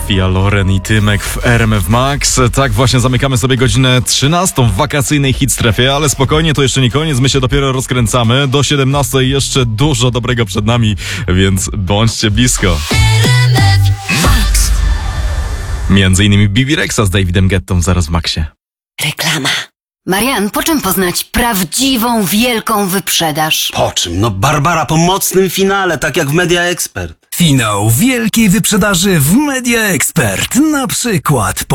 Sofia Loren i Tymek w RMF Max. Tak właśnie zamykamy sobie godzinę 13 w wakacyjnej hitstrefie, ale spokojnie, to jeszcze nie koniec, my się dopiero rozkręcamy. Do 17 jeszcze dużo dobrego przed nami, więc bądźcie blisko. Między innymi Bibi Rexa z Davidem Guettą zaraz w Maxie. Reklama. Marian, po czym poznać prawdziwą, wielką wyprzedaż? Po czym? No Barbara po mocnym finale, tak jak w Media Expert. Finał wielkiej wyprzedaży w Media Expert. Na przykład